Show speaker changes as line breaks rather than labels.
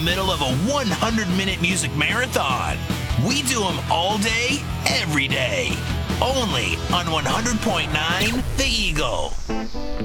middle of a 100-minute music marathon. We do them all day, every day. Only on 100.9 The Eagle.